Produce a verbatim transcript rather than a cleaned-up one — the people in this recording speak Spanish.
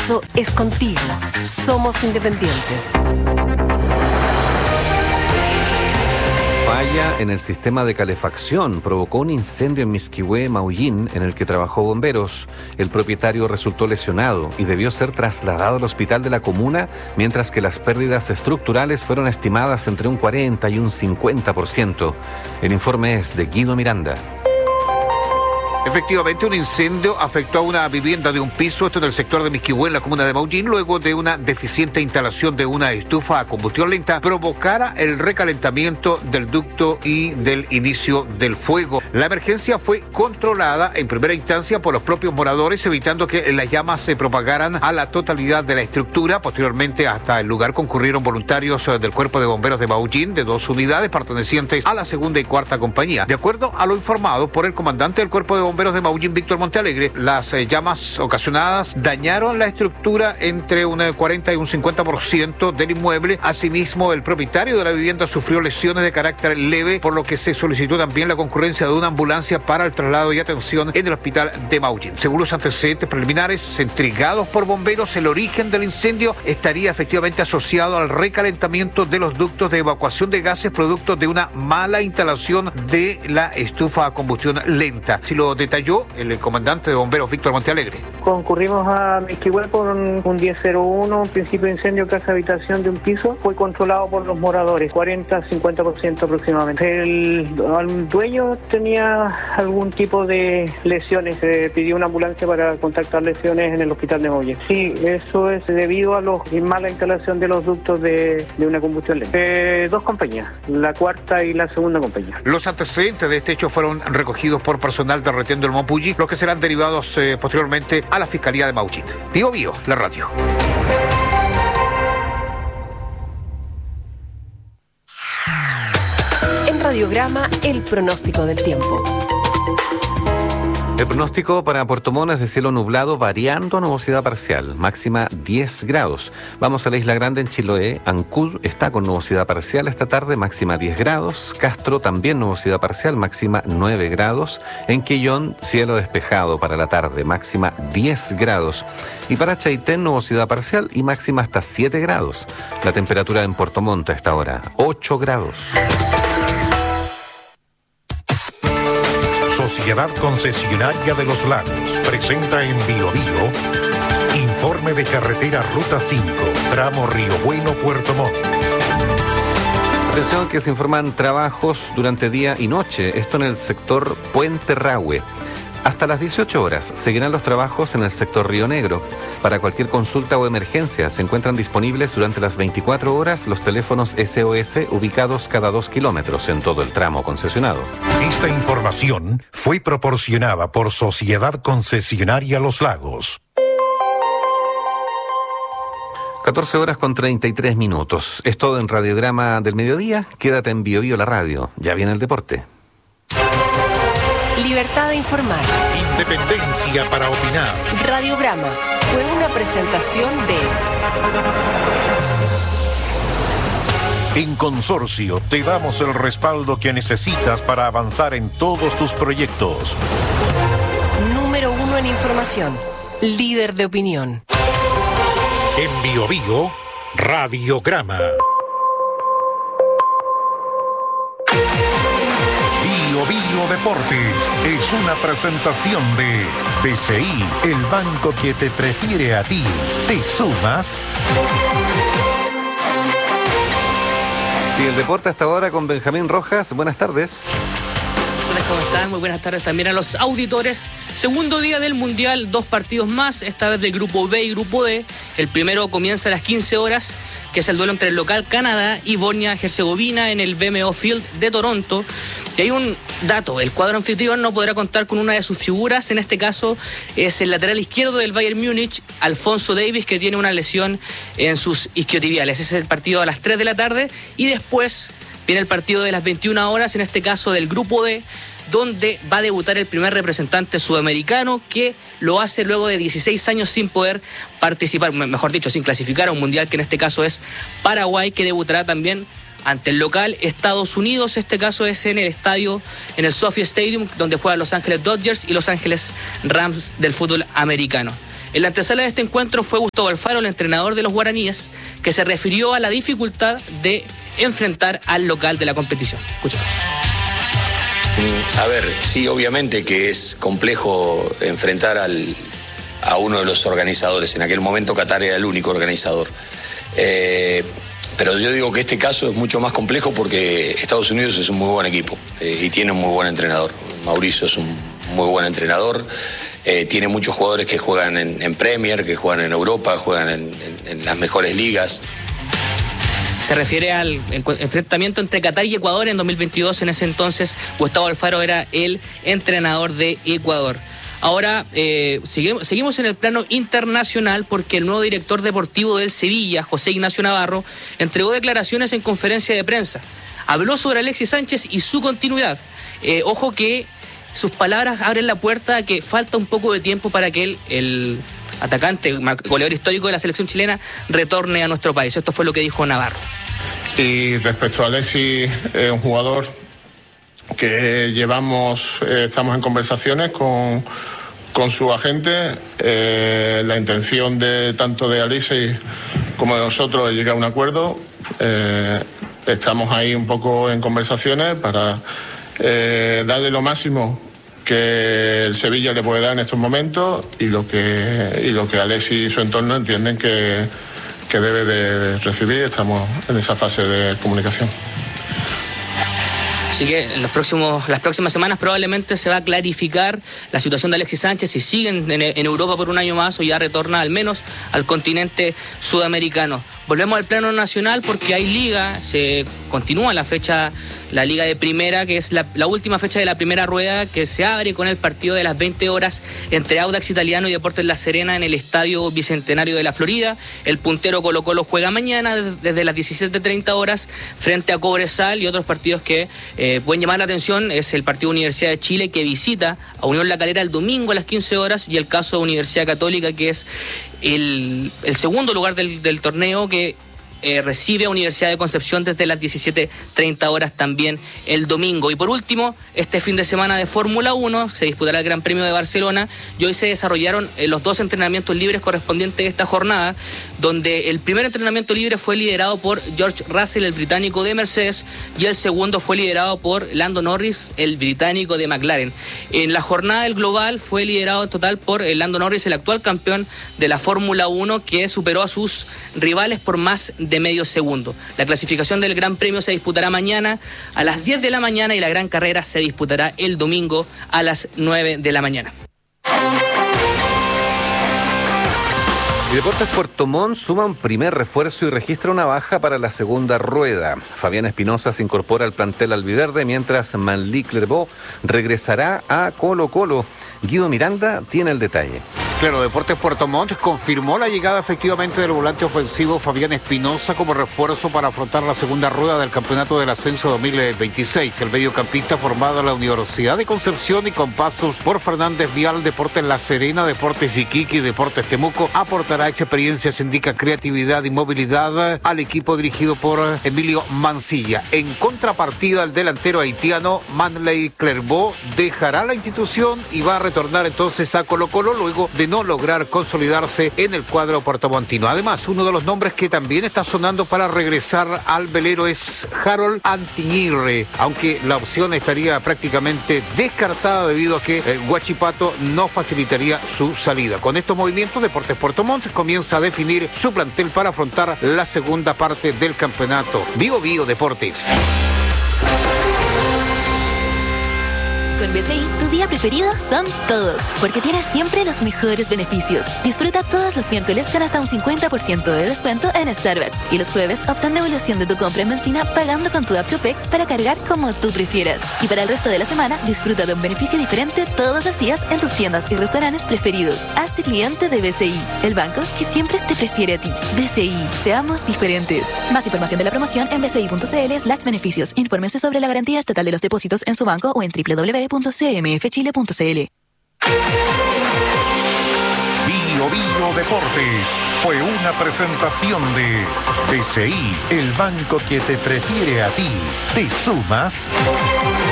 compromiso es contigo. Somos Independientes. Falla en el sistema de calefacción provocó un incendio en Misquihué, Maullín, en el que trabajó bomberos. El propietario resultó lesionado y debió ser trasladado al hospital de la comuna, mientras que las pérdidas estructurales fueron estimadas entre un cuarenta y un cincuenta por ciento. El informe es de Guido Miranda. Efectivamente, un incendio afectó a una vivienda de un piso, esto en el sector de Misquihué, en la comuna de Maullín, luego de una deficiente instalación de una estufa a combustión lenta provocara el recalentamiento del ducto y del inicio del fuego. La emergencia fue controlada en primera instancia por los propios moradores, evitando que las llamas se propagaran a la totalidad de la estructura. Posteriormente, hasta el lugar concurrieron voluntarios del Cuerpo de Bomberos de Maullín, de dos unidades pertenecientes a la segunda y cuarta compañía. De acuerdo a lo informado por el comandante del Cuerpo de Bomberos Bomberos de Maullín, Víctor Montealegre, las eh, llamas ocasionadas dañaron la estructura entre un cuarenta y un cincuenta por ciento del inmueble. Asimismo, el propietario de la vivienda sufrió lesiones de carácter leve, por lo que se solicitó también la concurrencia de una ambulancia para el traslado y atención en el hospital de Maullín. Según los antecedentes preliminares entregados por bomberos, el origen del incendio estaría efectivamente asociado al recalentamiento de los ductos de evacuación de gases producto de una mala instalación de la estufa a combustión lenta. Si lo detalló el comandante de bomberos Víctor Montealegre. Concurrimos a Misquihué por un, un diez cero uno, un principio de incendio casa habitación de un piso, fue controlado por los moradores, cuarenta a cincuenta por ciento aproximadamente. El, el dueño tenía algún tipo de lesiones, se pidió una ambulancia para contactar lesiones en el hospital de Maullín. Sí, eso es debido a la mala instalación de los ductos de, de una combustión lenta. Eh, dos compañías, la cuarta y la segunda compañía. Los antecedentes de este hecho fueron recogidos por personal de Retén del Mapulli, los que serán derivados eh, posteriormente a la Fiscalía de Maullín. Bio Bio, la radio. En Radiograma, el pronóstico del tiempo. El pronóstico para Puerto Montt es de cielo nublado variando a nubosidad parcial, máxima diez grados. Vamos a la Isla Grande en Chiloé. Ancud está con nubosidad parcial esta tarde, máxima diez grados. Castro también nubosidad parcial, máxima nueve grados. En Quillón, cielo despejado para la tarde, máxima diez grados. Y para Chaitén, nubosidad parcial y máxima hasta siete grados. La temperatura en Puerto Montt a esta hora, ocho grados. Sociedad Concesionaria de los Lagos presenta en Bio Bio informe de carretera Ruta cinco, tramo Río Bueno, Puerto Montt. Atención que se informan trabajos durante día y noche, esto en el sector Puente Rahue. Hasta las dieciocho horas seguirán los trabajos en el sector Río Negro. Para cualquier consulta o emergencia se encuentran disponibles durante las veinticuatro horas los teléfonos S O S ubicados cada dos kilómetros en todo el tramo concesionado. Esta información fue proporcionada por Sociedad Concesionaria Los Lagos. catorce horas con treinta y tres minutos. Es todo en Radiograma del Mediodía. Quédate en Bio Bio la radio. Ya viene el deporte. Libertad de informar. Independencia para opinar. Radiograma fue una presentación de... En Consorcio te damos el respaldo que necesitas para avanzar en todos tus proyectos. Número uno en información. Líder de opinión. En Bio Bio, Radiograma. Bio Bio Deportes es una presentación de B C I, el banco que te prefiere a ti. ¿Te sumas? Sí, el deporte hasta ahora con Benjamín Rojas. Buenas tardes. ¿Cómo están? Muy buenas tardes también a los auditores. Segundo día del Mundial, dos partidos más, esta vez del Grupo B y Grupo D. El primero comienza a las quince horas, que es el duelo entre el local Canadá y Bosnia-Herzegovina en el B M O Field de Toronto. Y hay un dato, el cuadro anfitrión no podrá contar con una de sus figuras, en este caso es el lateral izquierdo del Bayern Múnich, Alphonso Davies, que tiene una lesión en sus isquiotibiales. Ese es el partido a las tres de la tarde y después viene el partido de las veintiuna horas, en este caso del Grupo D, donde va a debutar el primer representante sudamericano, que lo hace luego de dieciséis años sin poder participar, mejor dicho, sin clasificar a un mundial, que en este caso es Paraguay, que debutará también ante el local Estados Unidos. Este caso es en el estadio, en el SoFi Stadium, donde juegan Los Ángeles Dodgers y Los Ángeles Rams del fútbol americano. En la antesala de este encuentro fue Gustavo Alfaro, el entrenador de los guaraníes, que se refirió a la dificultad de enfrentar al local de la competición. Escuchamos. A ver, sí, obviamente que es complejo enfrentar al, a uno de los organizadores. En aquel momento Qatar era el único organizador. Eh, pero yo digo que este caso es mucho más complejo porque Estados Unidos es un muy buen equipo eh, y tiene un muy buen entrenador. Mauricio es un muy buen entrenador. Eh, tiene muchos jugadores que juegan en, en Premier, que juegan en Europa, juegan en, en, en las mejores ligas. Se refiere al enfrentamiento entre Qatar y Ecuador en dos mil veintidós. En ese entonces, Gustavo Alfaro era el entrenador de Ecuador. Ahora, eh, seguimos, seguimos en el plano internacional porque el nuevo director deportivo del Sevilla, José Ignacio Navarro, entregó declaraciones en conferencia de prensa. Habló sobre Alexis Sánchez y su continuidad. Eh, ojo que sus palabras abren la puerta a que falta un poco de tiempo para que él, el atacante, goleador histórico de la selección chilena, retorne a nuestro país. Esto fue lo que dijo Navarro. Y respecto a Alexis, es un jugador que llevamos, eh, estamos en conversaciones con, con su agente. Eh, la intención de tanto de Alexis como de nosotros es llegar a un acuerdo. Eh, estamos ahí un poco en conversaciones para eh, darle lo máximo que el Sevilla le puede dar en estos momentos y lo que y lo que Alexis y su entorno entienden que, que debe de recibir. Estamos en esa fase de comunicación. Así que en los próximos, las próximas semanas probablemente se va a clarificar la situación de Alexis Sánchez, si sigue en, en Europa por un año más o ya retorna al menos al continente sudamericano. Volvemos al plano nacional porque hay liga, se continúa la fecha, la liga de primera, que es la, la última fecha de la primera rueda, que se abre con el partido de las veinte horas entre Audax Italiano y Deportes La Serena en el Estadio Bicentenario de la Florida. El puntero Colo Colo juega mañana desde las diecisiete treinta horas frente a Cobresal, y otros partidos que eh, pueden llamar la atención es el partido Universidad de Chile, que visita a Unión La Calera el domingo a las quince horas, y el caso de Universidad Católica, que es el, el segundo lugar del, del torneo, que Eh, recibe a Universidad de Concepción desde las diecisiete treinta horas también el domingo. Y por último, este fin de semana de Fórmula uno se disputará el Gran Premio de Barcelona, y hoy se desarrollaron eh, los dos entrenamientos libres correspondientes a esta jornada, donde el primer entrenamiento libre fue liderado por George Russell, el británico de Mercedes, y el segundo fue liderado por Lando Norris, el británico de McLaren. En la jornada del global fue liderado en total por eh, Lando Norris, el actual campeón de la Fórmula uno, que superó a sus rivales por más de de medio segundo. La clasificación del Gran Premio se disputará mañana a las diez de la mañana y la gran carrera se disputará el domingo a las nueve de la mañana. Y Deportes Puerto Montt suma un primer refuerzo y registra una baja para la segunda rueda. Fabián Espinosa se incorpora al plantel albiverde, mientras Manly Clervaux regresará a Colo Colo. Guido Miranda tiene el detalle. Claro, Deportes Puerto Montt confirmó la llegada efectivamente del volante ofensivo Fabián Espinosa como refuerzo para afrontar la segunda rueda del Campeonato del Ascenso dos mil veintiséis. El mediocampista formado en la Universidad de Concepción y con pasos por Fernández Vial, Deportes La Serena, Deportes Iquique y Deportes Temuco aportará experiencia, se indica creatividad y movilidad al equipo dirigido por Emilio Mancilla. En contrapartida, el delantero haitiano Manly Clervaux dejará la institución y va a retornar entonces a Colo Colo luego de no lograr consolidarse en el cuadro puertomontino. Además, uno de los nombres que también está sonando para regresar al velero es Harold Antiñirre, aunque la opción estaría prácticamente descartada debido a que el Huachipato no facilitaría su salida. Con estos movimientos, Deportes Puerto Montt comienza a definir su plantel para afrontar la segunda parte del campeonato. Bio Bio Deportes. Con B C I, tu día preferido son todos, porque tienes siempre los mejores beneficios. Disfruta todos los miércoles con hasta un cincuenta por ciento de descuento en Starbucks, y los jueves obtén devolución de tu compra en benzina pagando con tu app Tupec para cargar como tú prefieras. Y para el resto de la semana, disfruta de un beneficio diferente todos los días en tus tiendas y restaurantes preferidos. Hazte cliente de B C I, el banco que siempre te prefiere a ti. B C I, seamos diferentes. Más información de la promoción en bci.cl slash beneficios. Infórmense sobre la garantía estatal de los depósitos en su banco o en doble u doble u doble u punto c m f chile punto c l. Bio Bio Deportes fue una presentación de B C I, el banco que te prefiere a ti. ¿Te sumas?